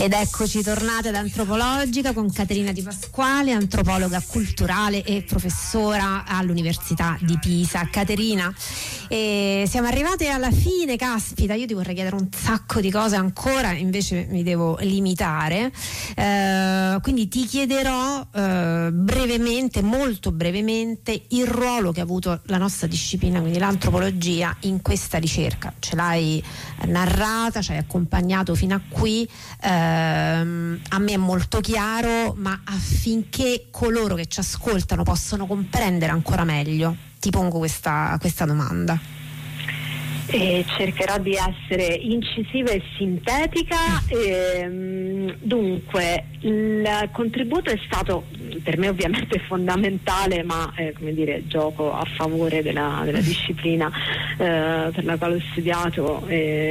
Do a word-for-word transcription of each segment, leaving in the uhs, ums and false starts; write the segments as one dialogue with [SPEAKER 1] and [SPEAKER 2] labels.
[SPEAKER 1] Ed eccoci tornate ad Antropologica con Caterina Di Pasquale, antropologa culturale e professora all'Università di Pisa. Caterina, eh, siamo arrivate alla fine, caspita, io ti vorrei chiedere un sacco di cose ancora, invece mi devo limitare, eh, quindi ti chiederò eh, brevemente, molto brevemente, il ruolo che ha avuto la nostra disciplina, quindi l'antropologia, in questa ricerca. Ce l'hai narrata, ci hai accompagnato fino a qui. Eh, a me è molto chiaro, ma affinché coloro che ci ascoltano possano comprendere ancora meglio, ti pongo questa, questa domanda.
[SPEAKER 2] E cercherò di essere incisiva e sintetica. E, dunque, il contributo è stato per me ovviamente fondamentale, ma eh, come dire, gioco a favore della, della disciplina eh, per la quale ho studiato,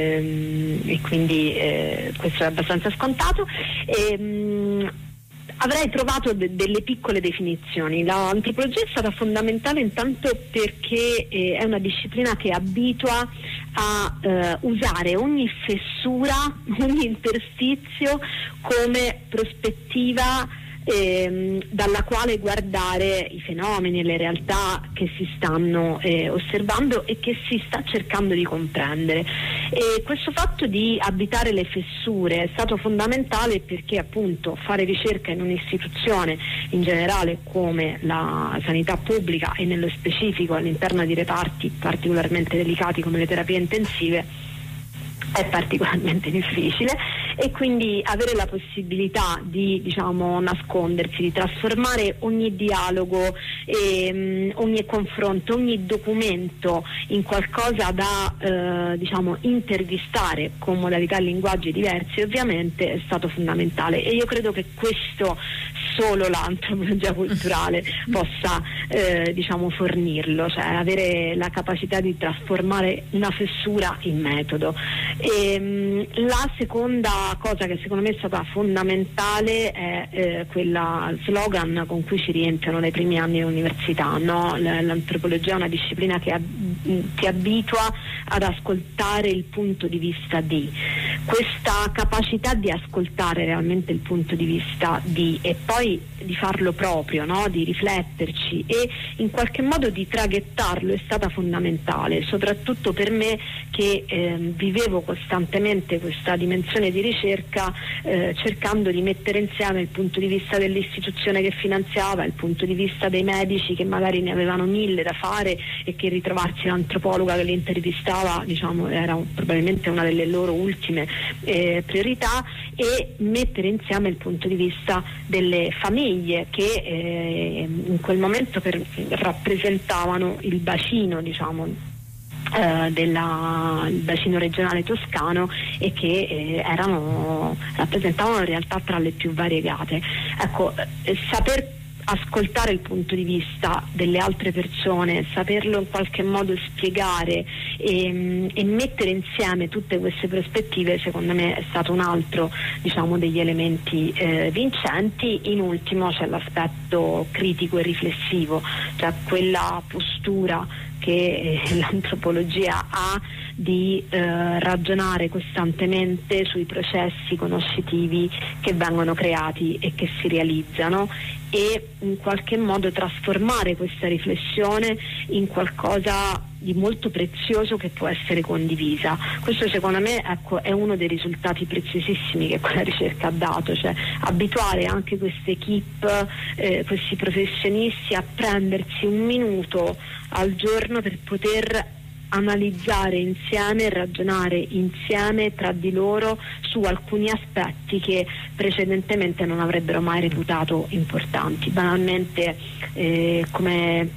[SPEAKER 2] e, e quindi eh, questo è abbastanza scontato. E, mh, Avrei trovato de- delle piccole definizioni. L'antropologia è stata fondamentale intanto perché eh, è una disciplina che abitua a eh, usare ogni fessura, ogni interstizio come prospettiva ehm, dalla quale guardare i fenomeni e le realtà che si stanno eh, osservando e che si sta cercando di comprendere. E questo fatto di abitare le fessure è stato fondamentale perché appunto fare ricerca in un'istituzione in generale come la sanità pubblica e nello specifico all'interno di reparti particolarmente delicati come le terapie intensive è particolarmente difficile, e quindi avere la possibilità di, diciamo, nascondersi, di trasformare ogni dialogo, e, um, ogni confronto, ogni documento in qualcosa da eh, diciamo intervistare con modalità e linguaggi diversi, ovviamente è stato fondamentale, e io credo che questo solo l'antropologia culturale possa eh, diciamo fornirlo, cioè avere la capacità di trasformare una fessura in metodo. E, um, la seconda cosa che secondo me è stata fondamentale è eh, quella slogan con cui ci rientrano dai primi anni dell'università, no? L'antropologia è una disciplina che ab- ti abitua ad ascoltare il punto di vista di. Questa capacità di ascoltare realmente il punto di vista di e poi di farlo proprio, no? Di rifletterci e in qualche modo di traghettarlo è stata fondamentale, soprattutto per me che eh, vivevo costantemente questa dimensione di ricerca eh, cercando di mettere insieme il punto di vista dell'istituzione che finanziava, il punto di vista dei medici che magari ne avevano mille da fare e che ritrovarsi l'antropologa che li intervistava, diciamo, era un, probabilmente una delle loro ultime eh, priorità, e mettere insieme il punto di vista delle famiglie che eh, in quel momento per, rappresentavano il bacino, diciamo, Uh, della, il bacino regionale toscano e che eh, erano rappresentavano realtà tra le più variegate. Ecco, eh, saper ascoltare il punto di vista delle altre persone, saperlo in qualche modo spiegare e, e mettere insieme tutte queste prospettive, secondo me è stato un altro, diciamo, degli elementi eh, vincenti. In ultimo c'è l'aspetto critico e riflessivo, cioè quella postura che eh, l'antropologia ha di eh, ragionare costantemente sui processi conoscitivi che vengono creati e che si realizzano, e in qualche modo trasformare questa riflessione in qualcosa di molto prezioso che può essere condivisa. Questo secondo me, ecco, è uno dei risultati preziosissimi che quella ricerca ha dato, cioè abituare anche queste equip, eh, questi professionisti a prendersi un minuto al giorno per poter analizzare insieme e ragionare insieme tra di loro su alcuni aspetti che precedentemente non avrebbero mai reputato importanti. Banalmente eh, come